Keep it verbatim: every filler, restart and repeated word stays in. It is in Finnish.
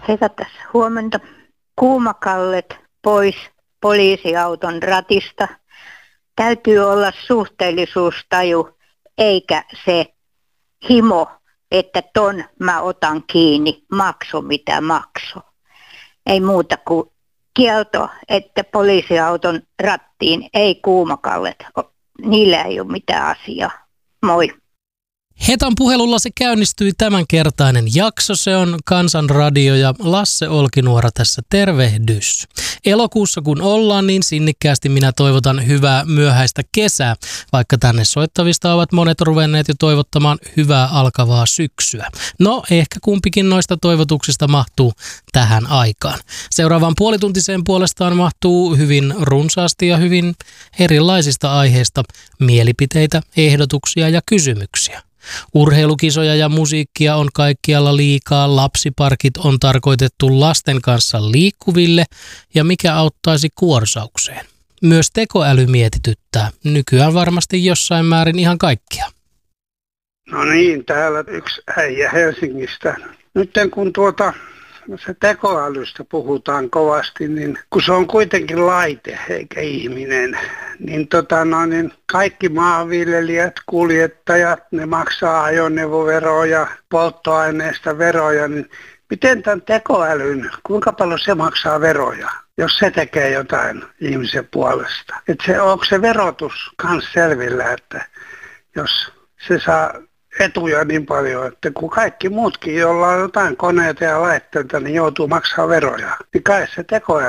Heitä tässä huomenta. Kuumakallet pois poliisiauton ratista. Täytyy olla suhteellisuustaju, eikä se himo, että ton mä otan kiinni, makso mitä makso. Ei muuta kuin kielto, että poliisiauton rattiin ei kuumakallet. Niillä ei ole mitään asiaa. Moi. Hetan puhelulla se käynnistyi tämänkertainen jakso. Se on Kansanradio ja Lasse Olkinuora tässä tervehdys. Elokuussa kun ollaan, niin sinnikkäästi minä toivotan hyvää myöhäistä kesää, vaikka tänne soittavista ovat monet ruvenneet jo toivottamaan hyvää alkavaa syksyä. No, ehkä kumpikin noista toivotuksista mahtuu tähän aikaan. Seuraavaan puolituntiseen puolestaan mahtuu hyvin runsaasti ja hyvin erilaisista aiheista mielipiteitä, ehdotuksia ja kysymyksiä. Urheilukisoja ja musiikkia on kaikkialla liikaa, lapsiparkit on tarkoitettu lasten kanssa liikkuville ja mikä auttaisi kuorsaukseen. Myös tekoäly mietityttää, nykyään varmasti jossain määrin ihan kaikkia. No niin, täällä yksi äijä Helsingistä. Nyt kun tuota se tekoälystä puhutaan kovasti, niin kun se on kuitenkin laite eikä ihminen, niin, tota, no, niin kaikki maanviljelijät, kuljettajat, ne maksaa ajoneuvoveroa ja polttoaineista veroja, niin miten tämän tekoälyn, kuinka paljon se maksaa veroja, jos se tekee jotain ihmisen puolesta? Et se, onko se verotus kans selvillä, että jos se saa etuja niin paljon, että kun kaikki muutkin, joilla on jotain koneita ja laitteita, niin joutuu maksaa veroja, niin kai se tekoäly